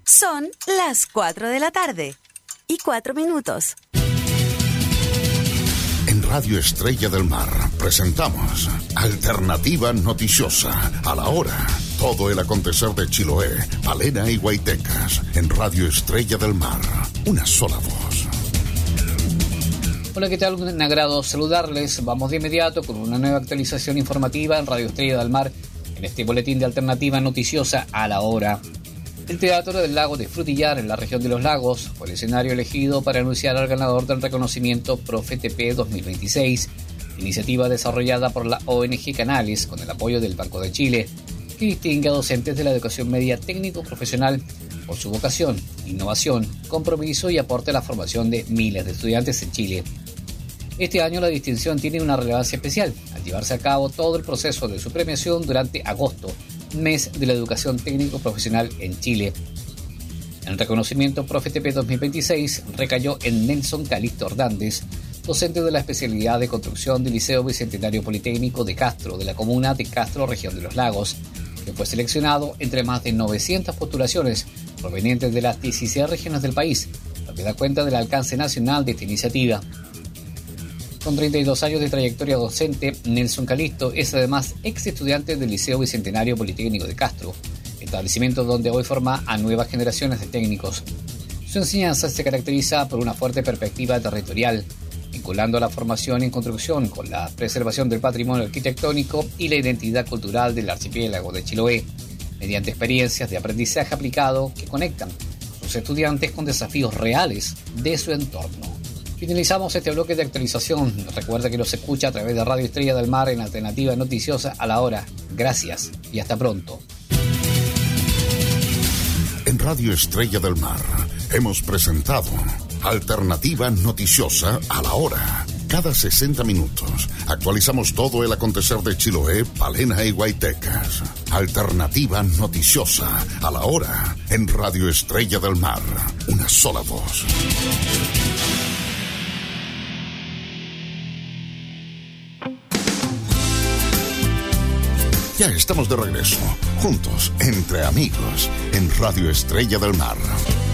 Son las 4 de la tarde y 4 minutos. En Radio Estrella del Mar presentamos Alternativa Noticiosa a la hora. Todo el acontecer de Chiloé, Palena y Guaitecas. En Radio Estrella del Mar, una sola voz. Hola, ¿qué tal? Un agrado saludarles. Vamos de inmediato con una nueva actualización informativa en Radio Estrella del Mar, en este boletín de Alternativa Noticiosa a la hora. El Teatro del Lago de Frutillar, en la región de Los Lagos, fue el escenario elegido para anunciar al ganador del reconocimiento ProfeTP 2026, iniciativa desarrollada por la ONG Canales con el apoyo del Banco de Chile, que distingue a docentes de la educación media técnico-profesional por su vocación, innovación, compromiso y aporte a la formación de miles de estudiantes en Chile. Este año la distinción tiene una relevancia especial, al llevarse a cabo todo el proceso de su premiación durante agosto, mes de la educación técnico-profesional en Chile. El reconocimiento ProfeTP 2026 recayó en Nelson Calixto Hernández, docente de la especialidad de construcción del Liceo Bicentenario Politécnico de Castro, de la comuna de Castro, región de Los Lagos, que fue seleccionado entre más de 900 postulaciones provenientes de las 16 regiones del país, lo que da cuenta del alcance nacional de esta iniciativa. Con 32 años de trayectoria docente, Nelson Calixto es además ex estudiante del Liceo Bicentenario Politécnico de Castro, establecimiento donde hoy forma a nuevas generaciones de técnicos. Su enseñanza se caracteriza por una fuerte perspectiva territorial, vinculando la formación en construcción con la preservación del patrimonio arquitectónico y la identidad cultural del archipiélago de Chiloé, mediante experiencias de aprendizaje aplicado que conectan a sus estudiantes con desafíos reales de su entorno. Finalizamos este bloque de actualización. Recuerda que nos escucha a través de Radio Estrella del Mar en Alternativa Noticiosa a la hora. Gracias y hasta pronto. En Radio Estrella del Mar hemos presentado Alternativa Noticiosa a la hora. Cada 60 minutos actualizamos todo el acontecer de Chiloé, Palena y Guaitecas. Alternativa Noticiosa a la hora en Radio Estrella del Mar. Una sola voz. Ya estamos de regreso, juntos, entre amigos, en Radio Estrella del Mar.